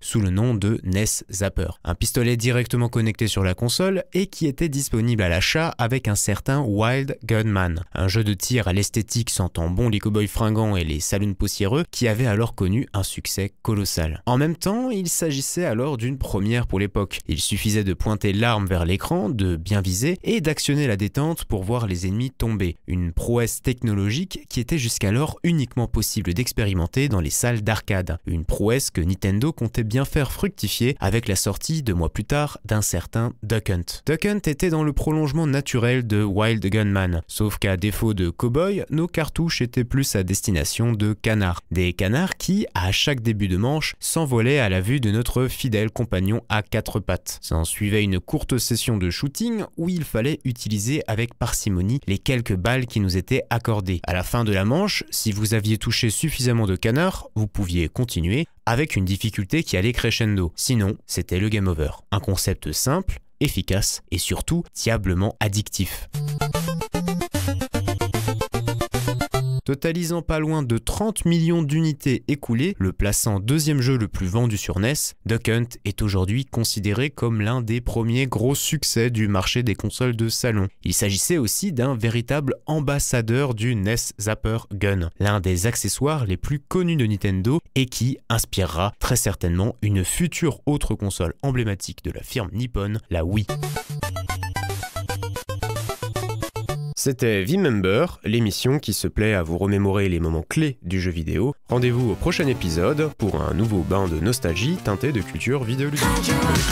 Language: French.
sous le nom de NES Zapper. Un pistolet directement connecté sur la console et qui était disponible à l'achat avec un certain Wild Gunman, un jeu de tir à l'esthétique sentant bon les cow-boys fringants et les saloons poussiéreux qui avait alors connu un succès colossal. En même temps, il s'agissait alors d'une première pour l'époque. Il suffisait de pointer l'arme vers l'écran, de bien viser et d'actionner la détente pour voir les ennemis tomber. Une prouesse technologique qui était jusqu'alors uniquement possible d'expérimenter dans les salles d'arcade. Une prouesse que Nintendo comptait bien faire fructifier avec la sortie 2 mois plus tard d'un certain Duck Hunt. Duck Hunt était dans le prolongement naturel de Wild Gunman, sauf qu'à défaut de cow-boy, nos cartouches étaient plus à destination de canards. Des canards qui, à chaque début de manche, s'envolaient à la vue de notre fidèle compagnon à 4 pattes. S'en suivait une courte session de shooting où il fallait utiliser avec parcimonie les quelques balles qui nous étaient accordées. À la fin de la manche, si vous aviez touché suffisamment de canards, vous pouviez continuer avec une difficulté qui allait crescendo. Sinon, c'était le game over. Un concept simple, efficace et surtout diablement addictif. Totalisant pas loin de 30 millions d'unités écoulées, le plaçant deuxième jeu le plus vendu sur NES, Duck Hunt est aujourd'hui considéré comme l'un des premiers gros succès du marché des consoles de salon. Il s'agissait aussi d'un véritable ambassadeur du NES Zapper Gun, l'un des accessoires les plus connus de Nintendo et qui inspirera très certainement une future autre console emblématique de la firme nippone, la Wii. C'était V-Member, l'émission qui se plaît à vous remémorer les moments clés du jeu vidéo. Rendez-vous au prochain épisode pour un nouveau bain de nostalgie teinté de culture vidéoludique.